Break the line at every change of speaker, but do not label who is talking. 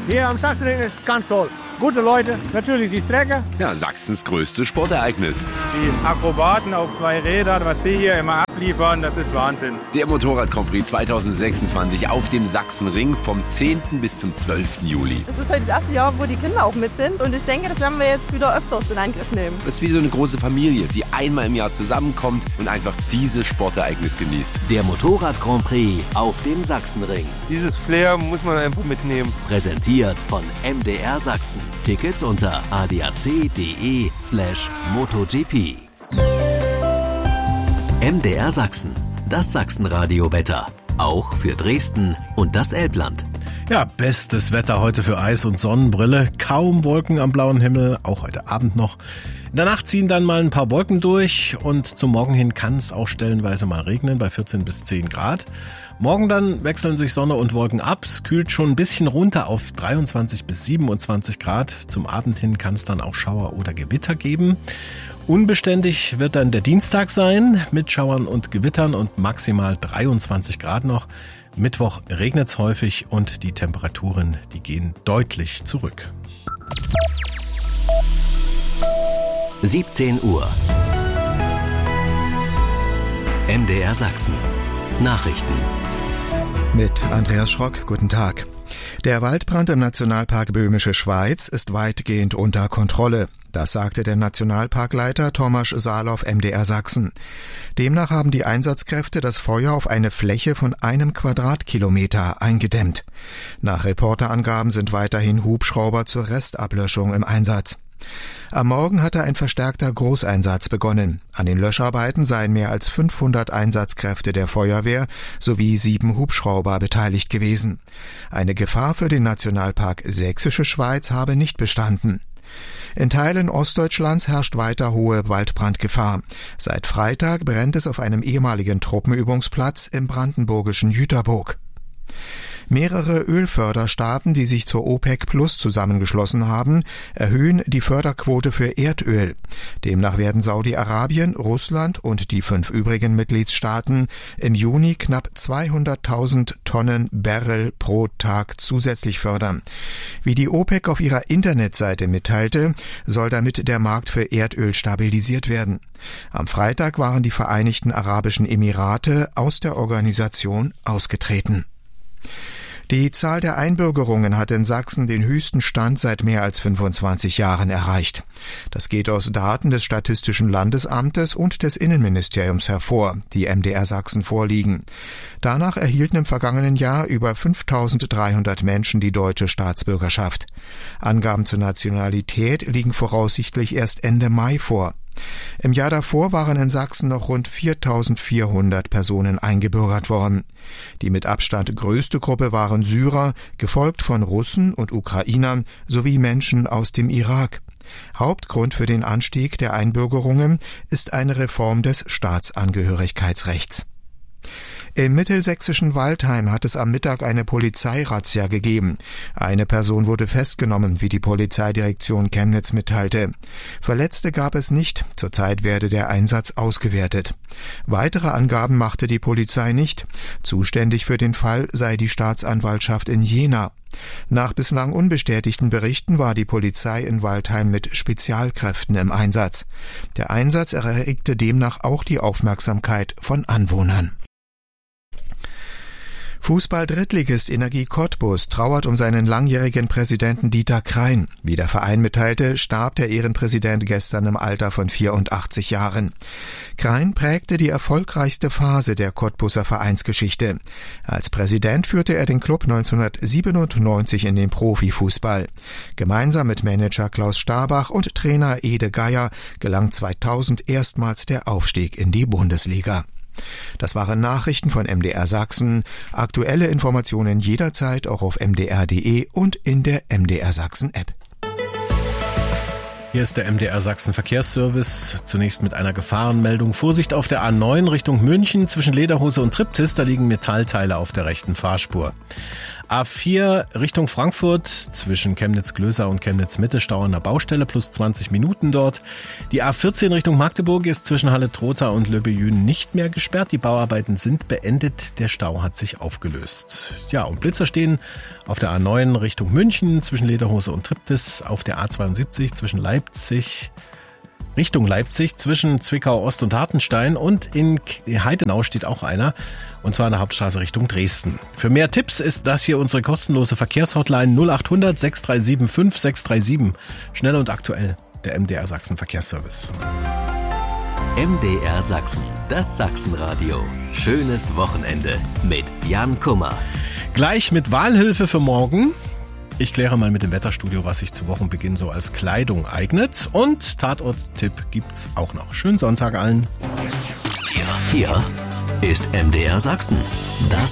Hier am Sachsenring ist ganz toll. Gute Leute, natürlich die Strecke.
Ja, Sachsens größtes Sportereignis.
Die Akrobaten auf 2 Rädern, was die hier immer abliefern, das ist Wahnsinn.
Der Motorrad-Grand Prix 2026 auf dem Sachsenring vom 10. bis zum 12. Juli.
Es ist heute das erste Jahr, wo die Kinder auch mit sind. Und ich denke, das werden wir jetzt wieder öfters in Angriff nehmen.
Das ist wie so eine große Familie, die einmal im Jahr zusammenkommt und einfach dieses Sportereignis genießt.
Der Motorrad-Grand Prix auf dem Sachsenring.
Dieses Flair muss man einfach mitnehmen.
Präsentiert von MDR Sachsen. Tickets unter adac.de/MotoGP. MDR Sachsen. Das Sachsenradio-Wetter. Auch für Dresden und das Elbland.
Ja, bestes Wetter heute für Eis und Sonnenbrille. Kaum Wolken am blauen Himmel, auch heute Abend noch. In der Nacht ziehen dann mal ein paar Wolken durch und zum Morgen hin kann es auch stellenweise mal regnen bei 14 bis 10 Grad. Morgen dann wechseln sich Sonne und Wolken ab. Es kühlt schon ein bisschen runter auf 23 bis 27 Grad. Zum Abend hin kann es dann auch Schauer oder Gewitter geben. Unbeständig wird dann der Dienstag sein mit Schauern und Gewittern und maximal 23 Grad noch. Mittwoch regnet es häufig und die Temperaturen, die gehen deutlich zurück.
17 Uhr. MDR Sachsen. Nachrichten.
Mit Andreas Schrock, guten Tag. Der Waldbrand im Nationalpark Böhmische Schweiz ist weitgehend unter Kontrolle. Das sagte der Nationalparkleiter Tomasz Salow MDR Sachsen. Demnach haben die Einsatzkräfte das Feuer auf eine Fläche von 1 Quadratkilometer eingedämmt. Nach Reporterangaben sind weiterhin Hubschrauber zur Restablöschung im Einsatz. Am Morgen hatte ein verstärkter Großeinsatz begonnen. An den Löscharbeiten seien mehr als 500 Einsatzkräfte der Feuerwehr sowie 7 Hubschrauber beteiligt gewesen. Eine Gefahr für den Nationalpark Sächsische Schweiz habe nicht bestanden. In Teilen Ostdeutschlands herrscht weiter hohe Waldbrandgefahr. Seit Freitag brennt es auf einem ehemaligen Truppenübungsplatz im brandenburgischen Jüterburg. Mehrere Ölförderstaaten, die sich zur OPEC Plus zusammengeschlossen haben, erhöhen die Förderquote für Erdöl. Demnach werden Saudi-Arabien, Russland und die 5 übrigen Mitgliedstaaten im Juni knapp 200.000 Tonnen Barrel pro Tag zusätzlich fördern. Wie die OPEC auf ihrer Internetseite mitteilte, soll damit der Markt für Erdöl stabilisiert werden. Am Freitag waren die Vereinigten Arabischen Emirate aus der Organisation ausgetreten. Die Zahl der Einbürgerungen hat in Sachsen den höchsten Stand seit mehr als 25 Jahren erreicht. Das geht aus Daten des Statistischen Landesamtes und des Innenministeriums hervor, die MDR Sachsen vorliegen. Danach erhielten im vergangenen Jahr über 5.300 Menschen die deutsche Staatsbürgerschaft. Angaben zur Nationalität liegen voraussichtlich erst Ende Mai vor. Im Jahr davor waren in Sachsen noch rund 4.400 Personen eingebürgert worden. Die mit Abstand größte Gruppe waren Syrer, gefolgt von Russen und Ukrainern sowie Menschen aus dem Irak. Hauptgrund für den Anstieg der Einbürgerungen ist eine Reform des Staatsangehörigkeitsrechts. Im mittelsächsischen Waldheim hat es am Mittag eine Polizeirazzia gegeben. Eine Person wurde festgenommen, wie die Polizeidirektion Chemnitz mitteilte. Verletzte gab es nicht. Zurzeit werde der Einsatz ausgewertet. Weitere Angaben machte die Polizei nicht. Zuständig für den Fall sei die Staatsanwaltschaft in Jena. Nach bislang unbestätigten Berichten war die Polizei in Waldheim mit Spezialkräften im Einsatz. Der Einsatz erregte demnach auch die Aufmerksamkeit von Anwohnern. Fußball-Drittligist Energie Cottbus trauert um seinen langjährigen Präsidenten Dieter Krein. Wie der Verein mitteilte, starb der Ehrenpräsident gestern im Alter von 84 Jahren. Krein prägte die erfolgreichste Phase der Cottbuser Vereinsgeschichte. Als Präsident führte er den Club 1997 in den Profifußball. Gemeinsam mit Manager Klaus Starbach und Trainer Ede Geier gelang 2000 erstmals der Aufstieg in die Bundesliga. Das waren Nachrichten von MDR Sachsen. Aktuelle Informationen jederzeit auch auf mdr.de und in der MDR Sachsen App.
Hier ist der MDR Sachsen Verkehrsservice. Zunächst mit einer Gefahrenmeldung. Vorsicht auf der A9 Richtung München zwischen Lederhose und Triptis. Da liegen Metallteile auf der rechten Fahrspur. A4 Richtung Frankfurt zwischen Chemnitz-Glöser und Chemnitz-Mitte Stau an der Baustelle plus 20 Minuten dort. Die A14 Richtung Magdeburg ist zwischen Halle-Trotha und Löbejün nicht mehr gesperrt. Die Bauarbeiten sind beendet. Der Stau hat sich aufgelöst. Ja, und Blitzer stehen auf der A9 Richtung München zwischen Lederhose und Triptis, auf der A72 Richtung Leipzig zwischen Zwickau Ost und Hartenstein und in Heidenau steht auch einer, und zwar an der Hauptstraße Richtung Dresden. Für mehr Tipps ist das hier unsere kostenlose Verkehrshotline 0800 637 5637. Schnell und aktuell, der MDR Sachsen Verkehrsservice.
MDR Sachsen, das Sachsenradio. Schönes Wochenende mit Jan Kummer.
Gleich mit Wahlhilfe für morgen. Ich kläre mal mit dem Wetterstudio, was sich zu Wochenbeginn so als Kleidung eignet. Und Tatort-Tipp gibt's auch noch. Schönen Sonntag allen.
Hier ist MDR Sachsen. Das